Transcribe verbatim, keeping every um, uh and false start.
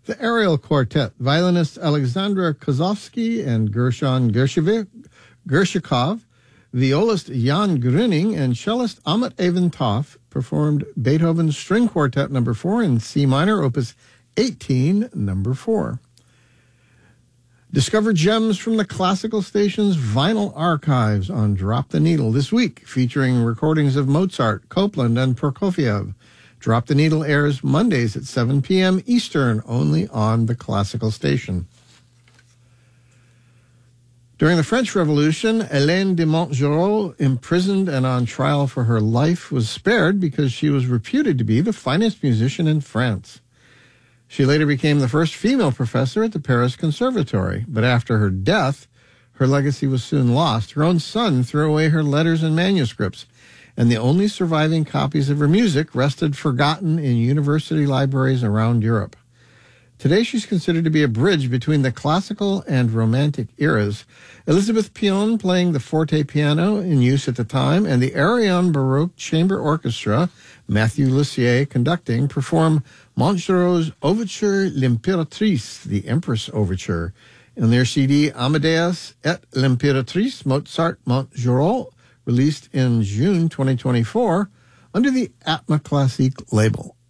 The Ariel Quartet, violinist Alexandra Kozlovsky and Gershon Gershevich, Gershikov, violist Jan Grüning, and cellist Amit Eventhoff performed Beethoven's String Quartet number four in C minor, opus eighteen, number four. Discover gems from the Classical Station's vinyl archives on Drop the Needle this week, featuring recordings of Mozart, Copland, and Prokofiev. Drop the Needle airs Mondays at seven p.m. Eastern, only on the Classical Station. During the French Revolution, Hélène de Montgeroult, imprisoned and on trial for her life, was spared because she was reputed to be the finest musician in France. She later became the first female professor at the Paris Conservatory, but after her death, her legacy was soon lost. Her own son threw away her letters and manuscripts, and the only surviving copies of her music rested forgotten in university libraries around Europe. Today, she's considered to be a bridge between the classical and romantic eras. Elizabeth Pion playing the forte piano in use at the time, and the Arion Baroque Chamber Orchestra, Matthew Lussier conducting, perform Montgeroult's Overture L'Impératrice, the Empress Overture, in their C D Amadeus et l'Impératrice, Mozart Montgeroult, released in June twenty twenty-four under the Atma Classique label.